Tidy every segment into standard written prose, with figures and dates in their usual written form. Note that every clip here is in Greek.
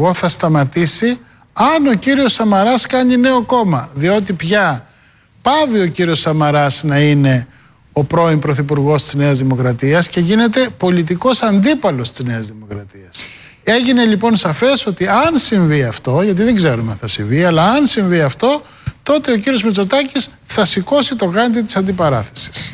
πρωθυπουργό θα σταματήσει αν ο κύριος Σαμαράς κάνει νέο κόμμα. Διότι πια πάβει ο κύριος Σαμαράς να είναι ο πρώην πρωθυπουργός της Νέας Δημοκρατίας και γίνεται πολιτικός αντίπαλος της Νέας Δημοκρατίας. Έγινε λοιπόν σαφές ότι αν συμβεί αυτό, γιατί δεν ξέρουμε αν θα συμβεί, αλλά αν συμβεί αυτό, τότε ο κύριος Μητσοτάκης θα σηκώσει το γάντι της αντιπαράθεσης.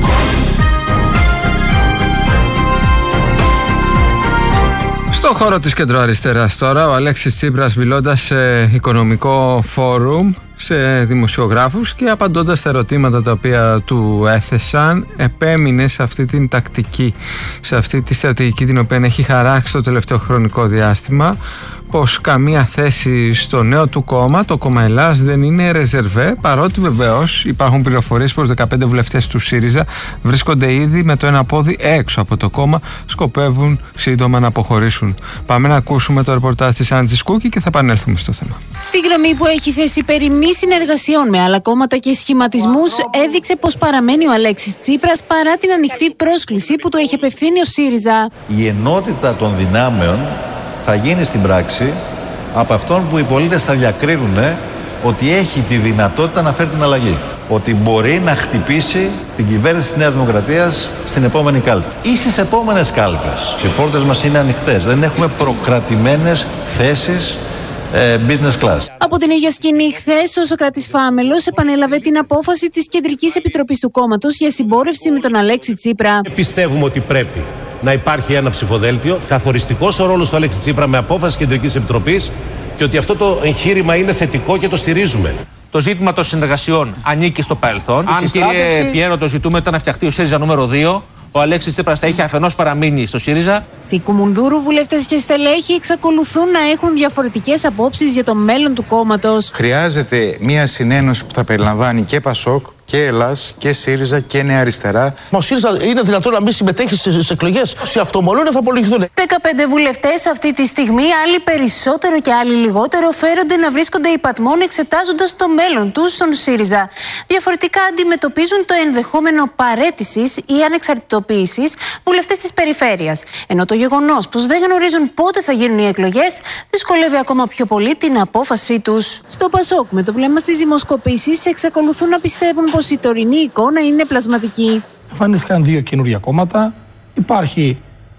Στο χώρο της κεντροαριστεράς τώρα, ο Αλέξης Τσίπρας, μιλώντας σε οικονομικό φόρουμ σε δημοσιογράφους και απαντώντας στα ερωτήματα τα οποία του έθεσαν, επέμεινε σε αυτή την τακτική, σε αυτή τη στρατηγική την οποία έχει χαράξει το τελευταίο χρονικό διάστημα, πως καμία θέση στο νέο του κόμμα, το κόμμα Ελλάς, δεν είναι ρεζερβέ, παρότι βεβαίως υπάρχουν πληροφορίες πως 15 βουλευτές του ΣΥΡΙΖΑ βρίσκονται ήδη με το ένα πόδι έξω από το κόμμα, σκοπεύουν σύντομα να αποχωρήσουν. Πάμε να ακούσουμε το ρεπορτάζ της Άντζης Κούκη και θα επανέλθουμε στο θέμα. Στη γραμμή που έχει θέσει περί μη συνεργασιών με άλλα κόμματα και σχηματισμούς, έδειξε πως παραμένει ο Αλέξης Τσίπρας παρά την ανοιχτή πρόσκληση που του έχει απευθύνει ο ΣΥΡΙΖΑ. Η ενότητα των δυνάμεων θα γίνει στην πράξη από αυτόν που οι πολίτες θα διακρίνουν ότι έχει τη δυνατότητα να φέρει την αλλαγή. Ότι μπορεί να χτυπήσει την κυβέρνηση της Νέας Δημοκρατίας στην επόμενη κάλπη ή στις επόμενες κάλπες. Οι πόρτες μας είναι ανοιχτές. Δεν έχουμε προκρατημένες θέσεις business class. Από την ίδια σκηνή, χθες ο Σωκράτης Φάμελος επανέλαβε την απόφαση της Κεντρικής Επιτροπής του κόμματος για συμπόρευση με τον Αλέξη Τσίπρα. Πιστεύουμε ότι πρέπει να υπάρχει ένα ψηφοδέλτιο, καθοριστικός ο ρόλος του Αλέξη Τσίπρα με απόφαση Κεντρικής Επιτροπής και ότι αυτό το εγχείρημα είναι θετικό και το στηρίζουμε. Το ζήτημα των συνεργασιών ανήκει στο παρελθόν. Αν, κύριε Πιέρο, το ζητούμε ήταν να φτιαχτεί ο ΣΥΡΙΖΑ νούμερο 2, ο Αλέξης Τσίπρας θα είχε αφενός παραμείνει στο ΣΥΡΙΖΑ. Στη Κουμουνδούρου, βουλευτές και στελέχοι εξακολουθούν να έχουν διαφορετικές απόψεις για το μέλλον του κόμματος. Χρειάζεται μια συνένωση που θα περιλαμβάνει και ΠΑΣΟΚ και Ελλάς και ΣΥΡΙΖΑ και Νέα Αριστερά. Μα ο ΣΥΡΙΖΑ είναι δυνατόν να μην συμμετέχει στις εκλογές? Όσοι αυτομολούν θα απολογηθούν. 15 βουλευτές αυτή τη στιγμή, άλλοι περισσότερο και άλλοι λιγότερο, φέρονται να βρίσκονται υπατμών εξετάζοντας το μέλλον τους στον ΣΥΡΙΖΑ. Διαφορετικά αντιμετωπίζουν το ενδεχόμενο παραίτησης ή ανεξαρτητοποίησης βουλευτές της περιφέρειας. Ενώ το γεγονός πως δεν γνωρίζουν πότε θα γίνουν οι εκλογές δυσκολεύει ακόμα πιο πολύ την απόφασή τους. Στο ΠΑΣΟΚ, με το βλέμμα στις δημοσκοπήσεις, εξακολουθούν να πιστεύουν πως η τωρινή εικόνα είναι πλασματική. Εμφανίστηκαν 2 καινούργια κόμματα. Υπάρχει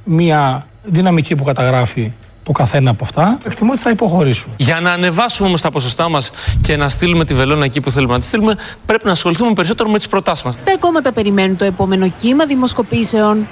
μια δυναμική που καταγράφει το καθένα από αυτά. Εκτιμώ ότι θα υποχωρήσουν. Για να ανεβάσουμε όμως τα ποσοστά μας και να στείλουμε τη βελόνα εκεί που θέλουμε να τη στείλουμε, πρέπει να ασχοληθούμε περισσότερο με τις προτάσεις μας. Τα κόμματα περιμένουν το επόμενο κύμα δημοσκοπήσεων.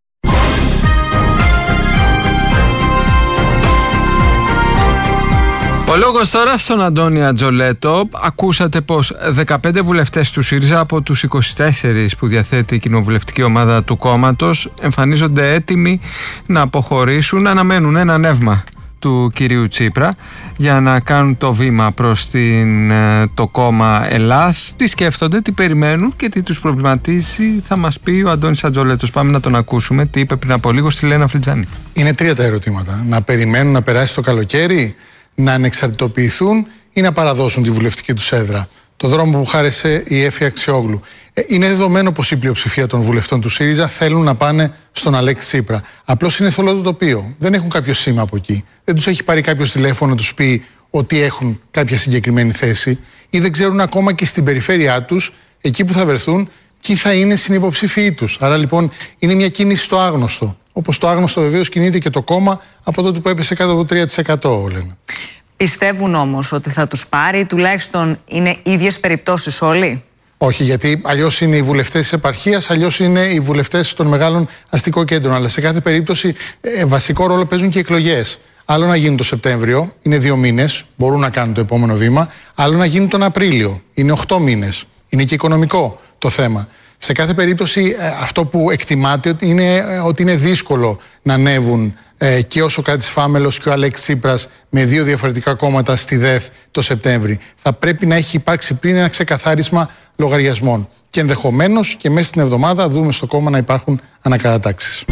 Ο λόγος τώρα στον Αντώνη Ατζολέτο. Ακούσατε πως 15 βουλευτές του ΣΥΡΙΖΑ από τους 24 που διαθέτει η κοινοβουλευτική ομάδα του κόμματος εμφανίζονται έτοιμοι να αποχωρήσουν, αναμένουν ένα νεύμα του κυρίου Τσίπρα για να κάνουν το βήμα προς το κόμμα Ελλάς. Τι σκέφτονται, τι περιμένουν και τι τους προβληματίζει, θα μας πει ο Αντώνης Ατζολέτος. Πάμε να τον ακούσουμε τι είπε πριν από λίγο στη Λένα Φλιτζάνη. Είναι 3 τα ερωτήματα. Να περιμένουν να περάσει το καλοκαίρι, να ανεξαρτητοποιηθούν ή να παραδώσουν τη βουλευτική τους έδρα. Το δρόμο που χάρισε η Έφη Αξιόγλου. Είναι δεδομένο πως η πλειοψηφία των βουλευτών του ΣΥΡΙΖΑ θέλουν να πάνε στον Αλέξη Τσίπρα. Απλώς είναι θολό το τοπίο. Δεν έχουν κάποιο σήμα από εκεί. Δεν τους έχει πάρει κάποιος τηλέφωνο να τους πει ότι έχουν κάποια συγκεκριμένη θέση ή δεν ξέρουν ακόμα και στην περιφέρειά τους, εκεί που θα βρεθούν, ποιοι θα είναι συνυποψήφοι τους. Άρα λοιπόν είναι μια κίνηση στο άγνωστο. Όπως το άγνωστο βεβαίως κινείται και το κόμμα από τότε που έπεσε κάτω από το 3%. Λένε. Πιστεύουν όμως ότι θα τους πάρει, τουλάχιστον είναι ίδιες περιπτώσεις όλοι? Όχι, γιατί αλλιώς είναι οι βουλευτές της επαρχίας, αλλιώς είναι οι βουλευτές των μεγάλων αστικών κέντρων. Αλλά σε κάθε περίπτωση βασικό ρόλο παίζουν και οι εκλογές. Άλλο να γίνουν το Σεπτέμβριο, είναι 2 μήνες, μπορούν να κάνουν το επόμενο βήμα. Άλλο να γίνουν τον Απρίλιο, είναι 8 μήνες. Είναι και οικονομικό το θέμα. Σε κάθε περίπτωση αυτό που εκτιμάται είναι ότι είναι δύσκολο να ανέβουν και ο Σωκράτης Φάμελος και ο Αλέξης Τσίπρας με 2 διαφορετικά κόμματα στη ΔΕΘ το Σεπτέμβρη. Θα πρέπει να έχει υπάρξει πριν ένα ξεκαθάρισμα λογαριασμών. Και ενδεχομένως και μέσα στην εβδομάδα δούμε στο κόμμα να υπάρχουν ανακατατάξεις.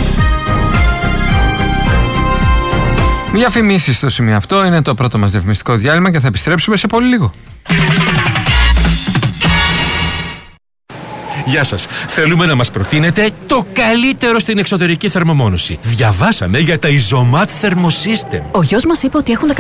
Διαφημίσεις στο σημείο αυτό. Είναι το πρώτο μας διαφημιστικό διάλειμμα και θα επιστρέψουμε σε πολύ λίγο. Γεια σας. Θέλουμε να μας προτείνετε το καλύτερο στην εξωτερική θερμομόνωση. Διαβάσαμε για τα Isomat Thermosystem. Ο γιος μας είπε ότι έχουν